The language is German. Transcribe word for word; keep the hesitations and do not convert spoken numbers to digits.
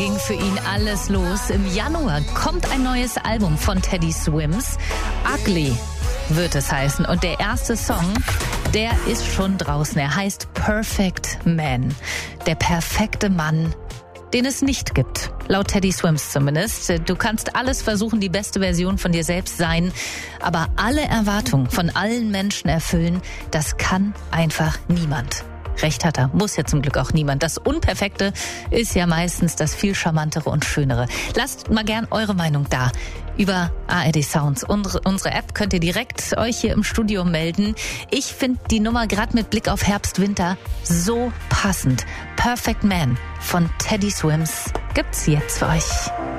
ging für ihn alles los. Im Januar kommt ein neues Album von Teddy Swims. Ugly wird es heißen. Und der erste Song, der ist schon draußen. Er heißt Perfect Man. Der perfekte Mann, den es nicht gibt. Laut Teddy Swims zumindest. Du kannst alles versuchen, die beste Version von dir selbst sein. Aber alle Erwartungen von allen Menschen erfüllen, das kann einfach niemand. Recht hat er, muss ja zum Glück auch niemand. Das Unperfekte ist ja meistens das viel Charmantere und Schönere. Lasst mal gern eure Meinung da über A R D Sounds. Unsere, unsere App könnt ihr direkt euch hier im Studio melden. Ich finde die Nummer gerade mit Blick auf Herbst, Winter so passend. Perfect Man von Teddy Swims gibt's jetzt für euch.